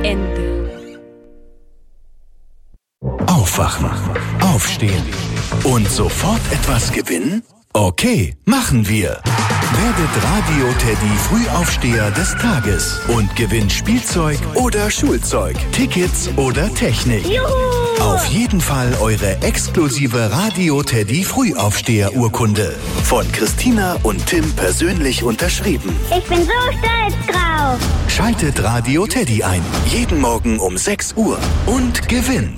Ende. Aufwachen, aufstehen und sofort etwas gewinnen? Okay, machen wir. Werdet Radio Teddy Frühaufsteher des Tages und gewinnt Spielzeug oder Schulzeug, Tickets oder Technik. Juhu! Auf jeden Fall eure exklusive Radio Teddy Frühaufsteher-Urkunde. Von Christina und Tim persönlich unterschrieben. Ich bin so stolz drauf. Schaltet Radio Teddy ein. Jeden Morgen um 6 Uhr und gewinnt.